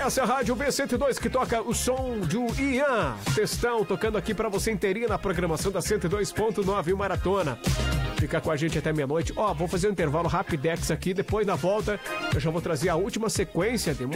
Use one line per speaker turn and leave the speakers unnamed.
Essa é a Rádio B102 que toca o som do Ian Testão, tocando aqui pra você inteirinha na programação da 102.9 Maratona. Fica com a gente até meia-noite. Vou fazer um intervalo rapidex aqui, depois na volta eu já vou trazer a última sequência de